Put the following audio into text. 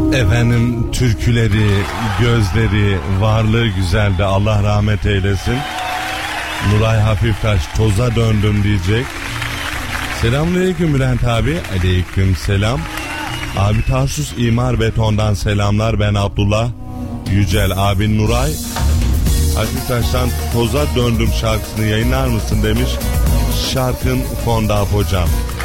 Efendim türküleri, gözleri, varlığı güzeldi. Allah rahmet eylesin. Nuray Hafiftaş toza döndüm diyecek. Selamünaleyküm Bülent abi. Aleyküm selam. Abi Tarsus İmar Beton'dan selamlar. Ben Abdullah Yücel. Abi Nuray Hafiftaş'tan toza döndüm şarkısını yayınlar mısın demiş. Şarkın Fondap hocam.